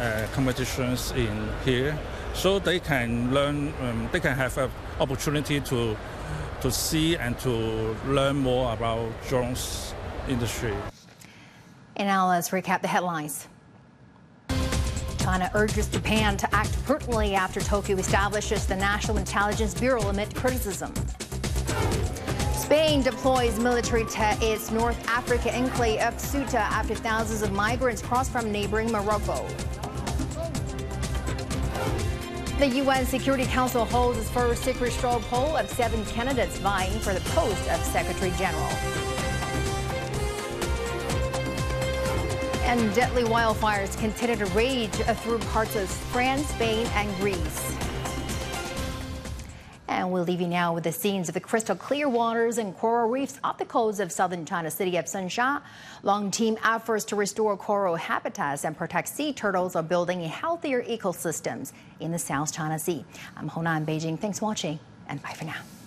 competitions in here, so they can learn. They can have an opportunity to see and to learn more about drones industry. And now let's recap the headlines. China urges Japan to act prudently after Tokyo establishes the National Intelligence Bureau amid criticism. Spain deploys military to its North Africa enclave of Ceuta after thousands of migrants cross from neighboring Morocco. The UN Security Council holds its first secret straw poll of 7 candidates vying for the post of Secretary General. And deadly wildfires continue to rage through parts of France, Spain, and Greece. And we'll leave you now with the scenes of the crystal clear waters and coral reefs off the coast of southern China city of Sensha. Long-team efforts to restore coral habitats and protect sea turtles are building healthier ecosystems in the South China Sea. I'm Hona in Beijing. Thanks for watching, and bye for now.